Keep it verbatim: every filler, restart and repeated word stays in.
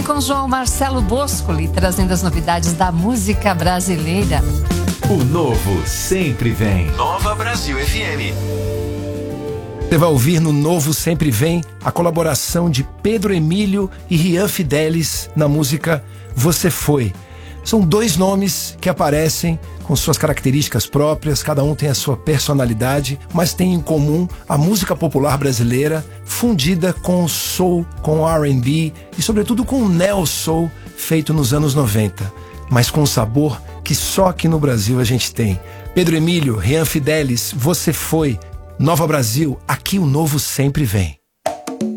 com João Marcelo Boscoli, trazendo as novidades da música brasileira. O novo sempre vem. Nova Brasil F M. Você vai ouvir no Novo Sempre Vem a colaboração de Pedro Emílio e Rian Fidelis na música Você Foi. São dois nomes que aparecem com suas características próprias, cada um tem a sua personalidade, mas tem em comum a música popular brasileira fundida com o soul, com o R and B e sobretudo com o neo soul feito nos anos noventa, mas com um sabor que só aqui no Brasil a gente tem. Pedro Emílio, Rian Fidelis, Você Foi, Nova Brasil, aqui o novo sempre vem.